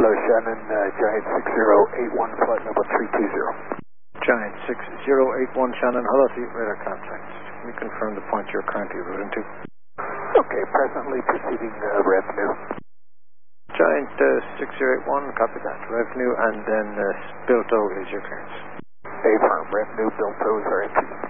Hello, Shannon, Giant 6081, flight number 320. Giant 6081, Shannon, hello to you, radar contact. Can you confirm the point you're currently routing to? Okay, presently proceeding revenue. Giant 6081, copy that. Revenue, and then Bilto is your clearance. Affirm, revenue, Bilto's are entry.